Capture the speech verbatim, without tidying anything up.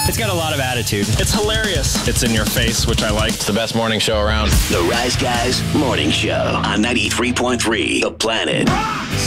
It's got a lot of attitude. It's hilarious. It's in your face, which I like. It's the best morning show around. The Rise Guys Morning Show on ninety-three point three The Planet.